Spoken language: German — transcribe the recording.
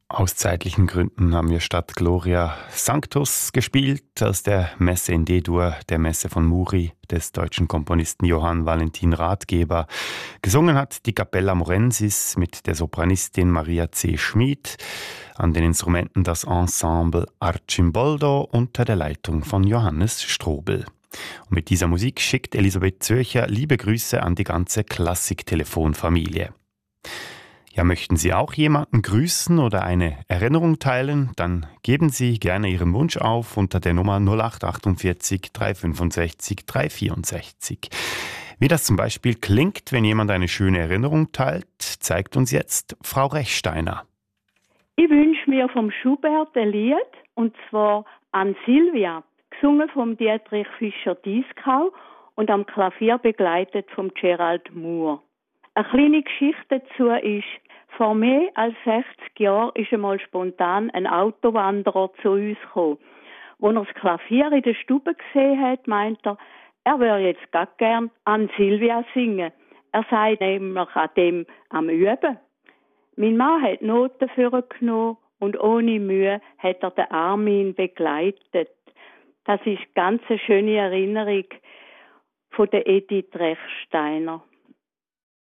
Aus zeitlichen Gründen haben wir statt Gloria Sanctus gespielt, aus der Messe in D-Dur, der Messe von Muri, des deutschen Komponisten Johann Valentin Rathgeber. Gesungen hat die Capella Morensis mit der Sopranistin Maria C. Schmid, an den Instrumenten das Ensemble Arcimboldo unter der Leitung von Johannes Strobel. Und mit dieser Musik schickt Elisabeth Zürcher liebe Grüße an die ganze Klassik-Telefonfamilie. Ja, möchten Sie auch jemanden grüßen oder eine Erinnerung teilen? Dann geben Sie gerne Ihren Wunsch auf unter der Nummer 0848 365 364. Wie das zum Beispiel klingt, wenn jemand eine schöne Erinnerung teilt, zeigt uns jetzt Frau Rechsteiner. Ich wünsche mir vom Schubert ein Lied, und zwar an Silvia, gesungen vom Dietrich Fischer-Dieskau und am Klavier begleitet vom Gerald Moore. Eine kleine Geschichte dazu ist, vor mehr als 60 Jahren ist einmal spontan ein Autowanderer zu uns gekommen. Als er das Klavier in der Stube gesehen hat, meint er würde jetzt gar gern an Silvia singen. Er sei nämlich an dem am Üben. Mein Mann hat Noten für ihn genommen und ohne Mühe hat er den Armin begleitet. Das ist eine ganz schöne Erinnerung von der Edith Rechsteiner.